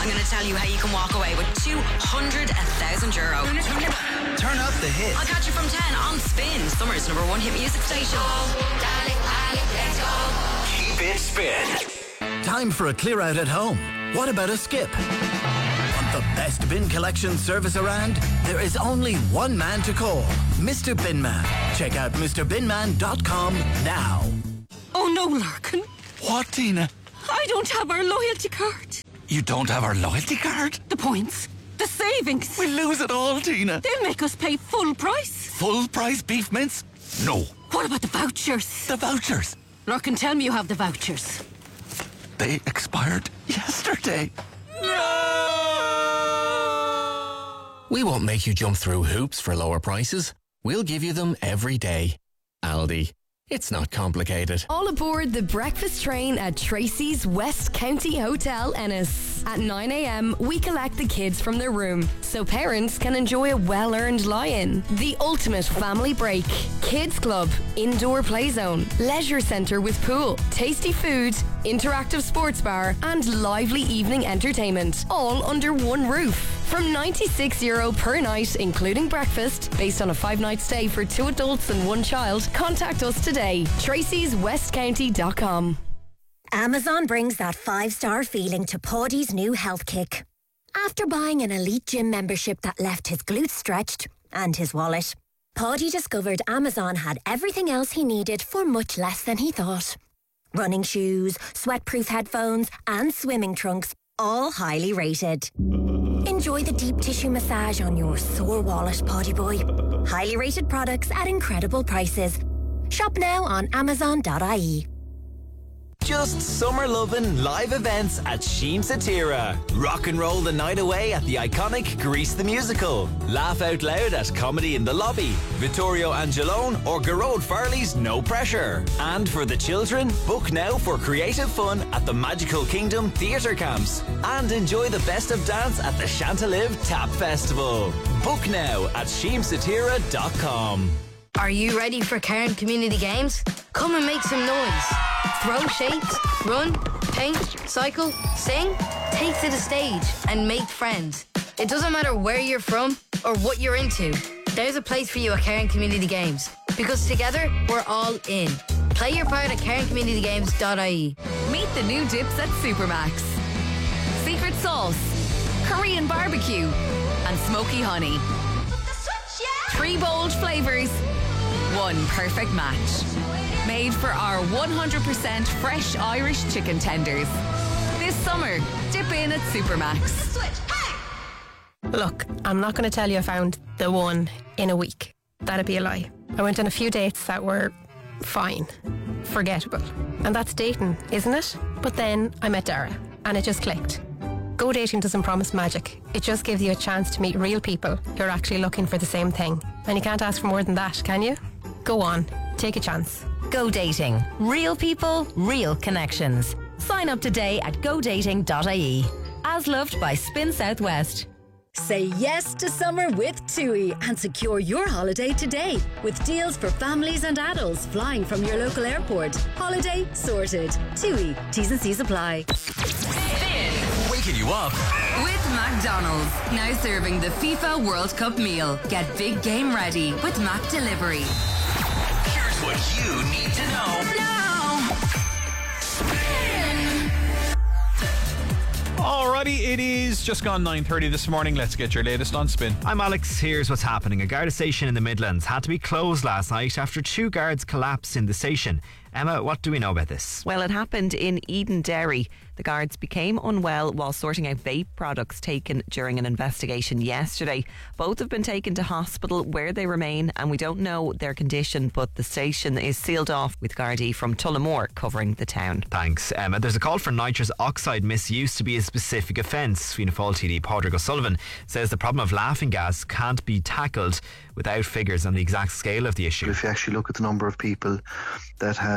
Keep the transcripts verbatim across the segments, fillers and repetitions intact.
I'm going to tell you how you can walk away with two hundred thousand euro. Turn up the hits. I'll catch you from ten on Spin, Summer's number one hit music station. Keep it spin. Time for a clear out at home. What about a skip? Want the best bin collection service around? There is only one man to call, Mister Binman. Check out Mr binman dot com now. Oh no, Larkin. What, Tina? I don't have our loyalty card. You don't have our loyalty card? The points, the savings. We'll lose it all, Tina. They'll make us pay full price. Full price beef mince? No. What about the vouchers? The vouchers? Larkin, tell me you have the vouchers. They expired yesterday. We won't make you jump through hoops for lower prices. We'll give you them every day. Aldi. It's not complicated. All aboard the breakfast train at Tracy's West County Hotel, Ennis. At nine a.m, we collect the kids from their room so parents can enjoy a well-earned lie-in. The ultimate family break. Kids club, indoor play zone, leisure centre with pool, tasty food, interactive sports bar and lively evening entertainment. All under one roof. From ninety-six euro per night, including breakfast, based on a five-night stay for two adults and one child, contact us today. Tracy's West County dot com. Amazon brings that five-star feeling to Paddy's new health kick. After buying an elite gym membership that left his glutes stretched and his wallet, Paddy discovered Amazon had everything else he needed for much less than he thought. Running shoes, sweatproof headphones and swimming trunks, all highly rated. Enjoy the deep tissue massage on your sore wallet, Paddy boy. Highly rated products at incredible prices. Shop now on amazon dot I E. Just summer loving live events at Sheen Satira. Rock and roll the night away at the iconic Grease the Musical. Laugh out loud at Comedy in the Lobby, Vittorio Angelone or Garode Farley's No Pressure. And for the children, book now for creative fun at the Magical Kingdom Theatre Camps. And enjoy the best of dance at the Chantalive Tap Festival. Book now at sheen satira dot com. Are you ready for Cairn Community Games? Come and make some noise. Throw shapes, run, paint, cycle, sing. Take to the stage and make friends. It doesn't matter where you're from or what you're into. There's a place for you at Cairn Community Games. Because together, we're all in. Play your part at cairn community games dot I E. Meet the new dips at Supermax. Secret sauce, Korean barbecue, and smoky honey. Three bold flavours, one perfect match. Made for our one hundred percent fresh Irish chicken tenders. This summer, dip in at Supermax. Look, I'm not going to tell you I found the one in a week. That'd be a lie. I went on a few dates that were fine, forgettable. And that's dating, isn't it? But then I met Dara, and it just clicked. Go dating doesn't promise magic. It just gives you a chance to meet real people who are actually looking for the same thing. And you can't ask for more than that, can you? Go on, take a chance. Go dating. Real people, real connections. Sign up today at go dating dot I E. As loved by Spin Southwest. Say yes to summer with TUI and secure your holiday today with deals for families and adults flying from your local airport. Holiday sorted. TUI. T's and C's apply. Waking you up with McDonald's. Now serving the FIFA World Cup meal. Get big game ready with Mac Delivery. Here's what you need to know now. Spin. Alrighty, it is just gone nine thirty this morning. Let's get your latest on Spin. I'm Alex. Here's what's happening. A Garda station in the Midlands had to be closed last night after two guards collapsed in the station. Emma, what do we know about this? Well, it happened in Eden Dairy. The guards became unwell while sorting out vape products taken during an investigation yesterday. Both have been taken to hospital where they remain, and we don't know their condition, but the station is sealed off with Gardaí from Tullamore covering the town. Thanks, Emma. There's a call for nitrous oxide misuse to be a specific offence. Fianna Fáil T D Padraig O'Sullivan says the problem of laughing gas can't be tackled without figures on the exact scale of the issue. If you actually look at the number of people that have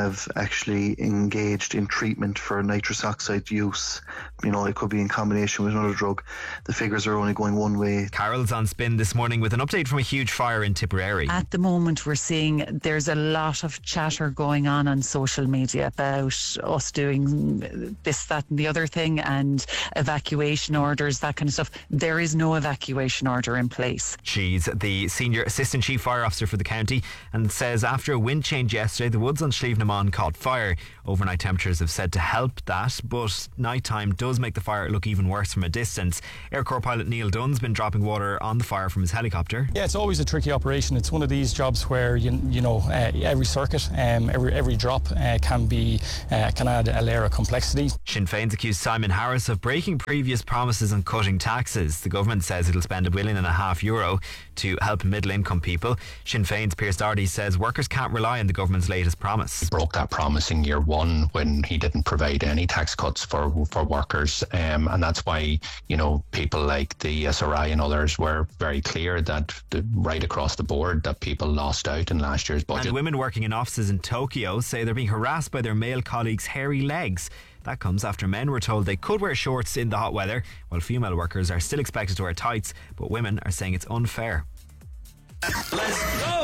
have actually engaged in treatment for nitrous oxide use. You know, it could be in combination with another drug. The figures are only going one way. Carol's on Spin this morning with an update from a huge fire in Tipperary. At the moment, we're seeing there's a lot of chatter going on on social media about us doing this, that and the other thing, and evacuation orders, that kind of stuff. There is no evacuation order in place. She's the Senior Assistant Chief Fire Officer for the county and says after a wind change yesterday, the woods on Slievenamon caught fire. Overnight temperatures have said to help that, but nighttime does make the fire look even worse from a distance. Air Corps pilot Neil Dunn's been dropping water on the fire from his helicopter. Yeah, it's always a tricky operation. It's one of these jobs where you you know uh, every circuit, um, every every drop uh, can be uh, can add a layer of complexity. Sinn Féin's accused Simon Harris of breaking previous promises on cutting taxes. The government says it'll spend a billion and a half euro to help middle income people. Sinn Féin's Pierce Doherty says workers can't rely on the government's latest promise. He broke that promise in year one when he didn't provide any tax cuts for for workers, um, and that's why you know people like the S R I and others were very clear that the, right across the board that people lost out in last year's budget. And women working in offices in Tokyo say they're being harassed by their male colleagues' hairy legs. That comes after men were told they could wear shorts in the hot weather, while female workers are still expected to wear tights, but women are saying it's unfair. Let's go!